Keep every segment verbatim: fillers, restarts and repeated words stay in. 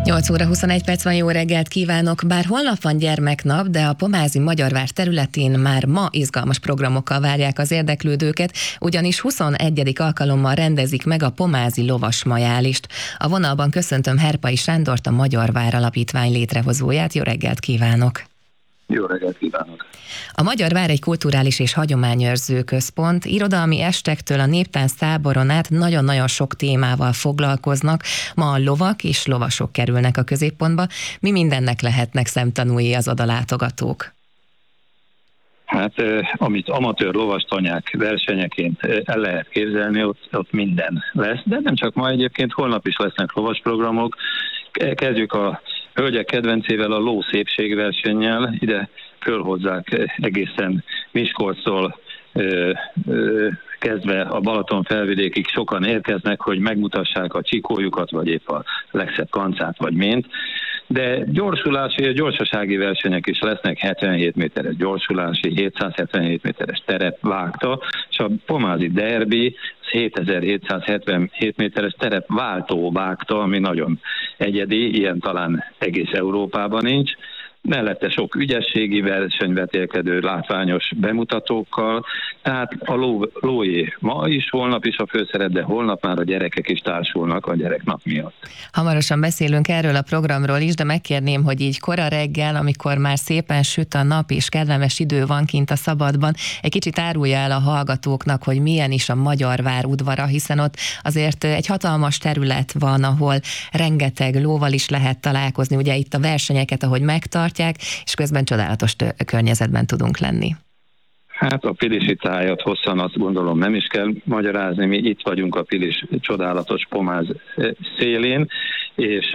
nyolc óra huszonegy perc van, jó reggelt kívánok! Bár holnap van gyermeknap, de a Pomázi Magyarvár területén már ma izgalmas programokkal várják az érdeklődőket, ugyanis huszonegyedik alkalommal rendezik meg a Pomázi Lovas Majálist. A vonalban köszöntöm Herpai Sándort, a Magyarvár Alapítvány létrehozóját. Jó reggelt kívánok! Jó reggelt kívánok! A Magyarvár egy kulturális és hagyományőrző központ. Irodalmi estektől a néptánc táboron át nagyon-nagyon sok témával foglalkoznak. Ma a lovak és lovasok kerülnek a középpontba. Mi mindennek lehetnek szemtanúi az odalátogatók? Hát amit amatőr lovastanyák versenyeként el lehet képzelni, ott, ott minden lesz. De nem csak ma, egyébként holnap is lesznek lovasprogramok. Kezdjük a hölgyek kedvencével, a ló szépségversennyel. Ide fölhozzák egészen Miskolctól ö, ö, kezdve a Balaton felvidékig sokan érkeznek, hogy megmutassák a csikójukat, vagy épp a legszebb kancát, vagy mint. De gyorsulási és gyorsasági versenyek is lesznek, hetvenhét méteres gyorsulási, hétszázhetvenhét méteres terepvágta, és a Pomázi derbi hétezer-hétszázhetvenhét méteres terepváltó vágta, ami nagyon egyedi, ilyen talán egész Európában nincs. Mellette sok ügyességi versenyvetélkedő látványos bemutatókkal, tehát a ló, lóé ma is, holnap is a főszerep, de holnap már a gyerekek is társulnak a gyereknap miatt. Hamarosan beszélünk erről a programról is, de megkérném, hogy így kora reggel, amikor már szépen süt a nap és kellemes idő van kint a szabadban, egy kicsit árulja el a hallgatóknak, hogy milyen is a Magyarvár udvara, hiszen ott azért egy hatalmas terület van, ahol rengeteg lóval is lehet találkozni, ugye itt a versenyeket, ahogy megtartják, és közben csodálatos tő- környezetben tudunk lenni. Hát a Pilisi tájat hosszan azt gondolom nem is kell magyarázni, mi itt vagyunk a Pilis csodálatos Pomáz szélén, és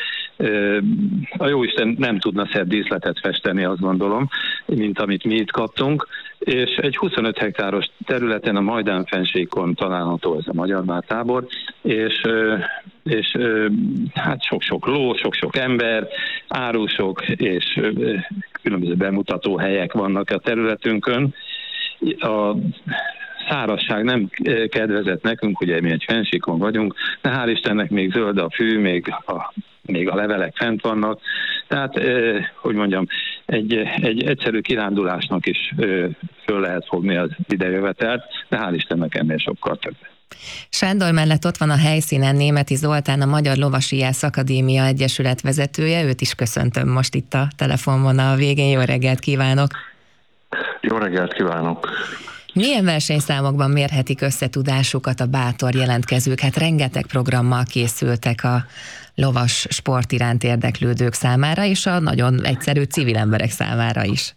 a jóisten nem tudna szebb díszletet festeni, azt gondolom, mint amit mi itt kaptunk, és egy huszonöt hektáros területen a Majdán fennsíkon található ez a Magyarvár tábor, és, és hát sok-sok ló, sok-sok ember, árusok és különböző bemutató helyek vannak a területünkön. A szárazság nem kedvezett nekünk, ugye mi egy fennsíkon vagyunk, de hál' Istennek még zöld a fű, még a, még a levelek fent vannak. Tehát, eh, hogy mondjam, egy, egy egyszerű kirándulásnak is eh, föl lehet fogni az idejövetelt, de hál' Istennek ennél sokkal több. Sándor mellett ott van a helyszínen Németi Zoltán, a Magyar Lovasíjász Akadémia Egyesület vezetője, őt is köszöntöm most itt a telefonvonal végén. Jó reggelt kívánok! Jó reggelt kívánok! Milyen versenyszámokban mérhetik összetudásukat a bátor jelentkezők? Hát rengeteg programmal készültek a lovas sport iránt érdeklődők számára, és a nagyon egyszerű civil emberek számára is.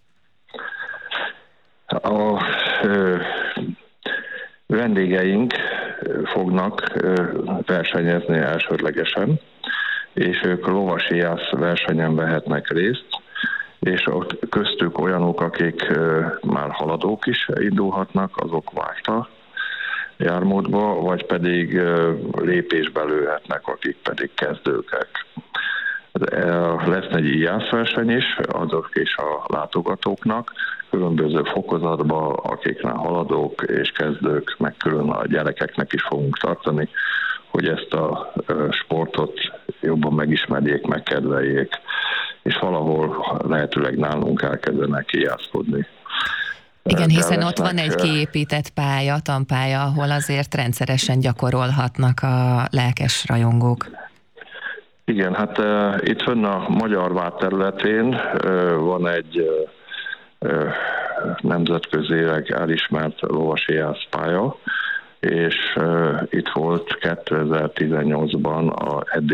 A ö, vendégeink fognak ö, versenyezni elsődlegesen, és ők lovasíjász versenyen vehetnek részt, és ott köztük olyanok, akik ö, már haladók is indulhatnak, azok vágta jármódba, vagy pedig ö, lépésbe lőhetnek, akik pedig kezdőkek. Lesz egy íjászverseny is, azok és a látogatóknak, különböző fokozatban, akiknek haladók és kezdők, meg külön a gyerekeknek is fogunk tartani, hogy ezt a sportot jobban megismerjék, megkedveljék, és valahol lehetőleg nálunk elkezdenek íjászkodni. Igen, hiszen ott van egy kiépített pálya, tanpálya, ahol azért rendszeresen gyakorolhatnak a lelkes rajongók. Igen, hát uh, itt fönn a Magyarvár területén uh, van egy uh, uh, nemzetközileg elismert lovasíjász pálya, és uh, itt volt kétezer-tizennyolcban a